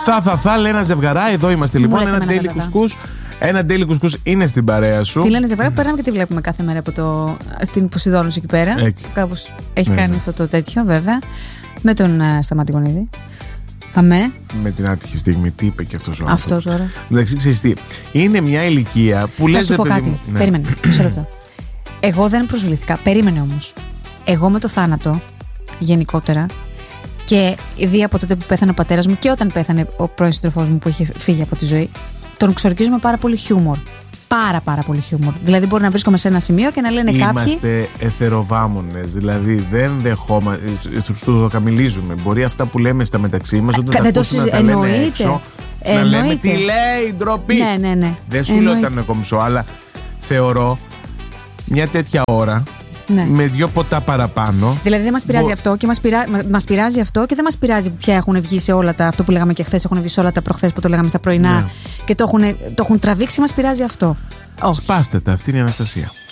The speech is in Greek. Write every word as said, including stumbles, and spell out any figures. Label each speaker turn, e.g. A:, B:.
A: Θα, θα, θα, λέει ένα ζευγαρά. Εδώ είμαστε λοιπόν.
B: λες
A: Ένα
B: εμένα,
A: daily
B: βέβαια.
A: κουσκούς. Ένα daily κουσκούς είναι στην παρέα σου.
B: Τι λένε ζευγάρι που περνάμε και τη βλέπουμε κάθε μέρα από το, στην Ποσειδώνους εκεί πέρα.
A: Εκεί.
B: Κάπως έχει
A: Ναι,
B: κάνει
A: ναι.
B: αυτό το τέτοιο, βέβαια. Με τον uh, Σταμάτη Γονίδη. Αμέ.
A: Με την άτυχη στιγμή, τι είπε και αυτός ο
B: Αυτό
A: άνθρωπος.
B: τώρα.
A: Εντάξει, ξέρεις τι. Είναι μια ηλικία που
B: Θα
A: λες.
B: σου
A: ρε
B: πω
A: παιδί
B: κάτι.
A: μου, ναι.
B: Περίμενε. Μισό λεπτό. Εγώ δεν προσβλήθηκα. Περίμενε όμως. Εγώ με το θάνατο, γενικότερα, και δει από τότε που πέθανε ο πατέρας μου και όταν πέθανε ο πρώην σύντροφός μου που είχε φύγει από τη ζωή, τον ξορκίζω με πάρα πολύ χιούμορ. Πάρα πάρα πολύ χιούμορ. Δηλαδή μπορεί να βρίσκομαι σε ένα σημείο και να λένε κάποιοι.
A: Είμαστε εθεροβάμονες. Δηλαδή δεν δεχόμαστε. Του το καμιλίζουμε. Μπορεί αυτά που λέμε στα μεταξύ μας όταν
B: Κα-
A: τα
B: δεν το
A: ακούσουμε να τα
B: συζη-
A: λένε
B: εννοείται.
A: έξω. Να λέμε
B: Εννοείται.
A: τι λέει, ντροπή.
B: Ναι, ναι, ναι.
A: Δεν σου λέω
B: Εννοείται.
A: ότι ήταν κομψό, αλλά θεωρώ μια τέτοια ώρα
B: Ναι.
A: με δύο ποτά παραπάνω.
B: Δηλαδή δεν μας πειράζει
A: Μπο-
B: αυτό και μας, πειρά... μα- μας πειράζει αυτό και δεν μας πειράζει που πια έχουν βγει σε όλα τα. Αυτό που λέγαμε και χθες, έχουν βγει σε όλα τα προχθές που το λέγαμε στα πρωινά
A: Ναι.
B: και το έχουν, το έχουν τραβήξει, μας πειράζει αυτό. Όχι.
A: Σπάστε τα, αυτή είναι η Αναστασία.